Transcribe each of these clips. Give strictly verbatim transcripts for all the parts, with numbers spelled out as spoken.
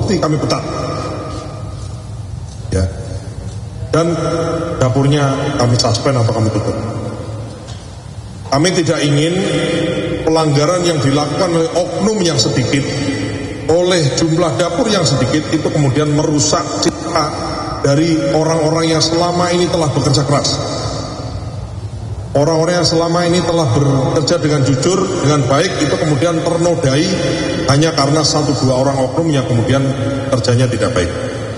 pasti kami pecat. Ya. Dan dapurnya kami suspend atau kami tutup. Kami tidak ingin pelanggaran yang dilakukan oleh oknum yang sedikit, oleh jumlah dapur yang sedikit, itu kemudian merusak citra dari orang-orang yang selama ini telah bekerja keras. Orang-orang yang selama ini telah bekerja dengan jujur, dengan baik, itu kemudian ternodai hanya karena satu dua orang oknum yang kemudian kerjanya tidak baik.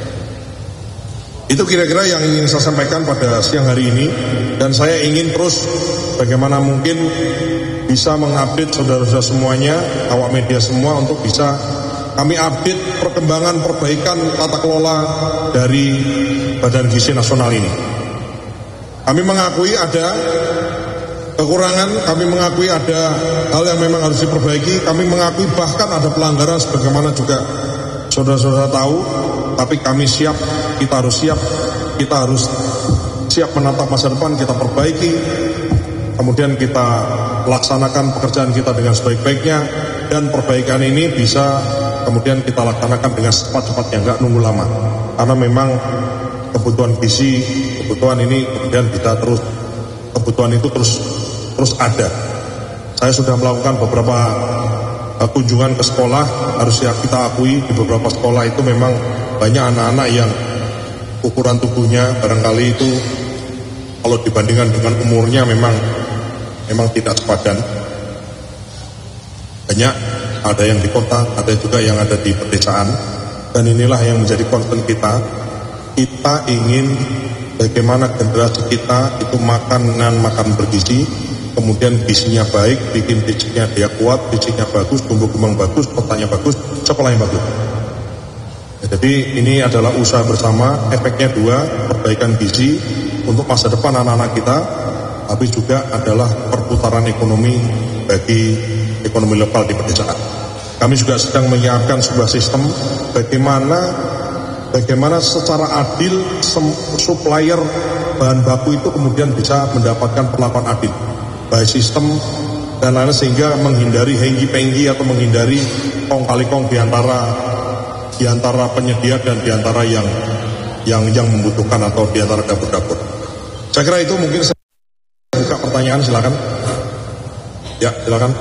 Itu kira-kira yang ingin saya sampaikan pada siang hari ini, dan saya ingin terus bagaimana mungkin bisa mengupdate saudara-saudara semuanya, awak media semua, untuk bisa kami update perkembangan perbaikan tata kelola dari Badan Gizi Nasional ini. Kami mengakui ada kekurangan, kami mengakui ada hal yang memang harus diperbaiki, kami mengakui bahkan ada pelanggaran sebagaimana juga saudara-saudara tahu, tapi kami siap, kita harus siap, kita harus siap menatap masa depan, kita perbaiki, kemudian kita laksanakan pekerjaan kita dengan sebaik-baiknya, dan perbaikan ini bisa kemudian kita laksanakan dengan cepat-cepatnya, nggak nunggu lama, karena memang kebutuhan gizi, kebutuhan ini kemudian bisa terus, kebutuhan itu terus terus ada. Saya sudah melakukan beberapa uh, kunjungan ke sekolah, harus ya kita akui di beberapa sekolah itu memang banyak anak-anak yang ukuran tubuhnya barangkali itu kalau dibandingkan dengan umurnya memang memang tidak sepadan. Banyak, ada yang di kota, ada juga yang ada di pedesaan, dan inilah yang menjadi concern kita. Kita ingin bagaimana generasi kita itu makanan makan bergizi, kemudian gizinya baik, bikin bijinya dia kuat, bijinya bagus, tumbuh kembang bagus, petanya bagus, sekolahnya bagus. Ya, jadi ini adalah usaha bersama, efeknya dua, perbaikan gizi untuk masa depan anak-anak kita, tapi juga adalah perputaran ekonomi bagi ekonomi lokal di pedesaan. Kami juga sedang menyiapkan sebuah sistem bagaimana Bagaimana secara adil supplier bahan baku itu kemudian bisa mendapatkan perlakuan adil, baik sistem dan lain-lain, sehingga menghindari hengki-pengki atau menghindari kong kali kong diantara diantara penyedia dan diantara yang yang yang membutuhkan atau diantara dapur-dapur. Saya kira itu mungkin saya buka pertanyaan, silakan. Ya, silakan.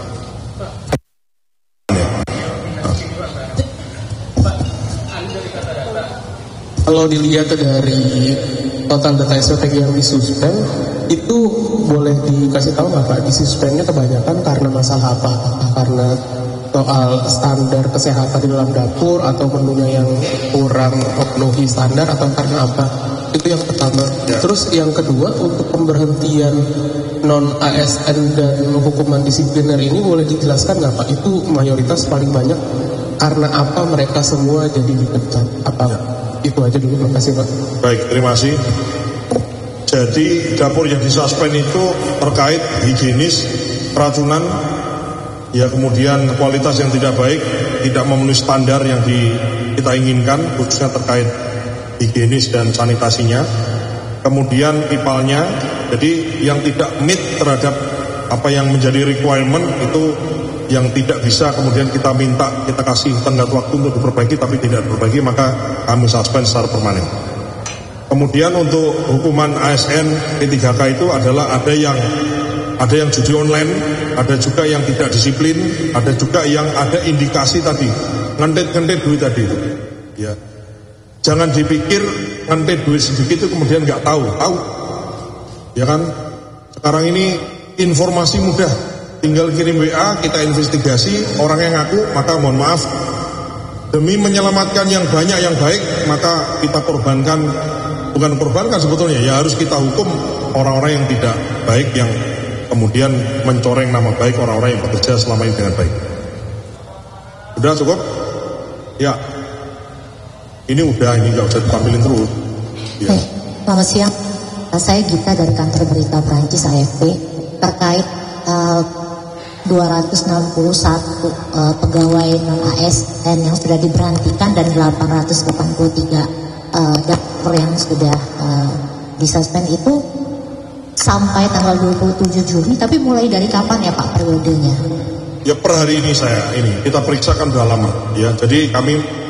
Kalau dilihat dari total data S O T G yang disuspend, itu boleh dikasih tahu nggak Pak, disuspendnya kebanyakan karena masalah apa? Karena soal standar kesehatan di dalam dapur, atau menunya yang kurang memenuhi standar, atau karena apa? Itu yang pertama. Ya. Terus yang kedua, untuk pemberhentian non A S N dan hukuman disipliner ini boleh dijelaskan nggak Pak? Itu mayoritas paling banyak karena apa mereka semua jadi dipecat? Apa? Ya. Itu aja dulu, terima kasih Pak. Baik, terima kasih. Jadi dapur yang disuspend itu terkait higienis, keracunan, ya kemudian kualitas yang tidak baik, tidak memenuhi standar yang di, kita inginkan, khususnya terkait higienis dan sanitasinya. Kemudian ipalnya, jadi yang tidak meet terhadap apa yang menjadi requirement itu, yang tidak bisa kemudian kita minta, kita kasih tenggat waktu untuk diperbaiki tapi tidak diperbaiki, maka kami suspend secara permanen. Kemudian untuk hukuman A S N P tiga K itu adalah ada yang ada yang judi online, ada juga yang tidak disiplin, ada juga yang ada indikasi tadi ngentit-ngentit duit tadi itu. Ya, jangan dipikir ngentit duit sedikit itu kemudian nggak tahu, tahu. Ya kan? Sekarang ini informasi mudah. Tinggal kirim W A, kita investigasi, orang yang ngaku, maka mohon maaf, demi menyelamatkan yang banyak yang baik, maka kita korbankan, bukan korbankan sebetulnya, ya harus kita hukum orang-orang yang tidak baik, yang kemudian mencoreng nama baik orang-orang yang bekerja selama ini dengan baik. Udah cukup? Ya, ini udah, ini nggak usah ditampilin terus. Ya. Oke, selamat siang, saya Gita dari kantor berita Perancis A F P, terkait uh, dua ratus enam puluh satu uh, pegawai non A S N yang sudah diberhentikan dan delapan ratus delapan puluh tiga uh, dapur yang sudah uh, disuspend itu sampai tanggal dua puluh tujuh Juli, tapi mulai dari kapan ya Pak periodenya? Ya per hari ini saya ini kita periksakan sudah lama ya, jadi kami